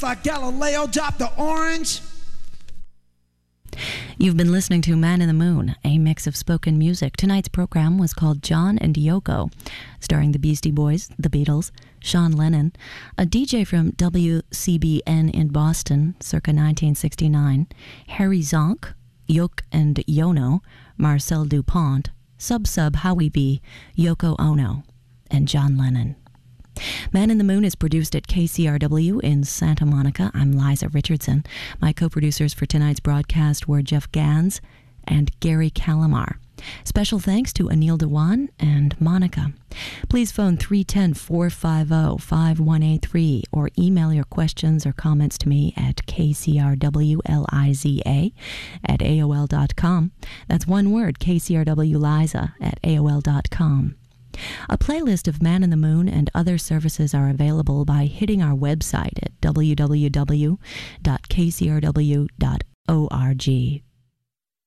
like Galileo dropped the orange. You've been listening to Man in the Moon, a mix of spoken music. Tonight's program was called John and Yoko, starring the Beastie Boys, the Beatles, Sean Lennon, a DJ from WCBN in Boston, circa 1969, Harry Zonk, Yoke and Yono, Marcel Dupont, Sub Howie B, Yoko Ono, and John Lennon. Man in the Moon is produced at KCRW in Santa Monica. I'm Liza Richardson. My co-producers for tonight's broadcast were Jeff Gans and Gary Calamar. Special thanks to Anil Dewan and Monica. Please phone 310-450-5183 or email your questions or comments to me at kcrwliza@aol.com. That's one word, kcrwliza@aol.com. A playlist of Man in the Moon and other services are available by hitting our website at www.kcrw.org.